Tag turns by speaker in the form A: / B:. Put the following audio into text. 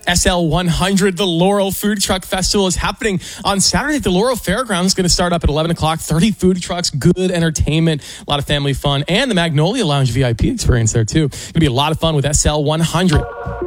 A: SL 100, the Laurel Food Truck Festival, is happening on Saturday at the Laurel Fairgrounds. It's going to start up at 11 o'clock. 30 food trucks, good entertainment, a lot of family fun, and the Magnolia Lounge VIP experience there too. It's going to be a lot of fun with SL 100.